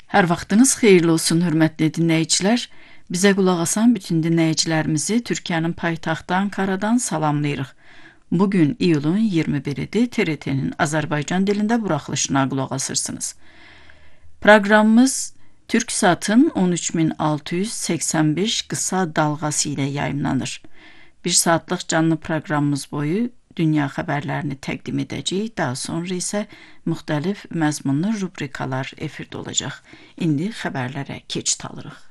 Hər vaxtınız xeyirli olsun, hörmətli dinləyicilər. Bizə qulaq asan bütün dinləyicilərimizi Türkiyənin paytaxtı Ankaradan salamlayırıq. Bugün iyulun 21-idir. TRT-nin Azərbaycan dilində buraxılışına qulaq asırsınız. Proqramımız Türksatın 13685 qısa dalğası ilə yayımlanır. Bir saatlıq canlı proqramımız boyu dünya xəbərlərini təqdim edəcəyik. Daha sonra isə müxtəlif məzmunlu rubrikalar efirdə olacaq. İndi xəbərlərə keçid alırıq.